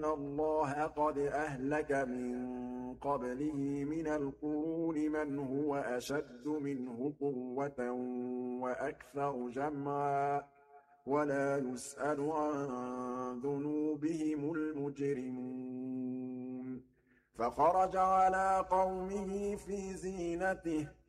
اللَّهَ قَدْ أَهْلَكَ مِن قَبْلِهِ مِنَ الْقُرُونِ مَنْ هُوَ أَشَدُّ مِنْهُ قُوَّةً وَأَكْثَرُ جَمْعًا وَلَا يُسْأَلُ عَن ذُنُوبِهِمُ الْمُجْرِمُونَ فَخَرَجَ عَلَىٰ قَوْمِهِ فِي زِينَتِهِ